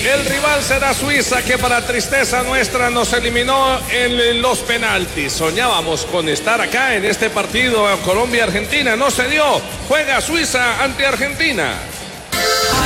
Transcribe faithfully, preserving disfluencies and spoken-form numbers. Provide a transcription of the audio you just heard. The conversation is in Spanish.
El rival será Suiza, que para tristeza nuestra nos eliminó en los penaltis. Soñábamos con estar acá en este partido Colombia-Argentina. No se dio. Juega Suiza ante Argentina.